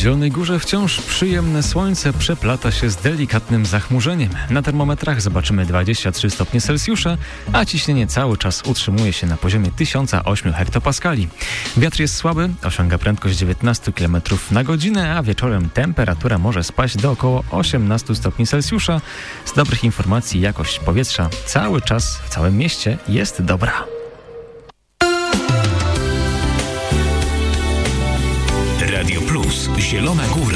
Zielonej Górze wciąż przyjemne słońce przeplata się z delikatnym zachmurzeniem. Na termometrach zobaczymy 23 stopnie Celsjusza, a ciśnienie cały czas utrzymuje się na poziomie 1008 hektopaskali. Wiatr jest słaby, osiąga prędkość 19 km na godzinę, a wieczorem temperatura może spaść do około 18 stopni Celsjusza. Z dobrych informacji jakość powietrza cały czas w całym mieście jest dobra. Radio Plus. Zielona Góra.